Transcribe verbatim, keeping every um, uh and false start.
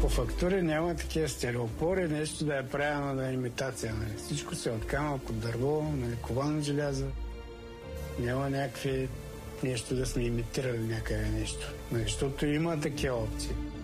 По фактури няма такива стереопори, нещо да е правилно на имитация. Нали? Всичко се от камък, от дърво, нали, ковано желязо. Няма някакви нещо да сме имитирали някъде нещо. Нали? Защото има такива опции.